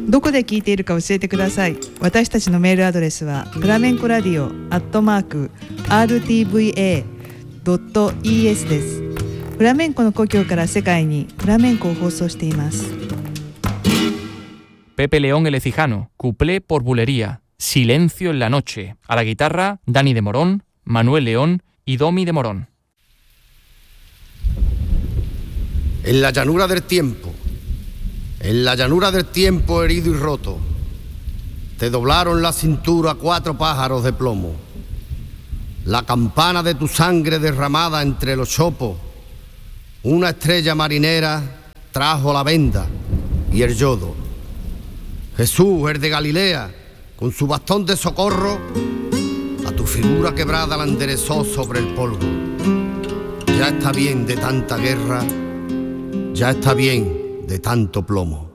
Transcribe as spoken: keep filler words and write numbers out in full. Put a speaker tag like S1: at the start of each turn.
S1: どこで聞いているか教えてください。私たちのメールアドレスはフラメンコラディオアットマーク アールティーブイエードットイーエス です。フラメンコの故郷から世界にフラメンコを放送しています。
S2: Pepe León el Ecijano, Cuplé por Bulería, Silencio en la noche. A la guitarra, Dani de Morón, Manuel León y Domi de Morón.
S3: En la llanura del tiempo, en la llanura del tiempo herido y roto, te doblaron la cintura cuatro pájaros de plomo. La campana de tu sangre derramada entre los chopos, una estrella marinera trajo la venda y el yodo. Jesús, el de Galilea, con su bastón de socorro, a tu figura quebrada la enderezó sobre el polvo. Ya está bien de tanta guerra, ya está bien de tanto plomo.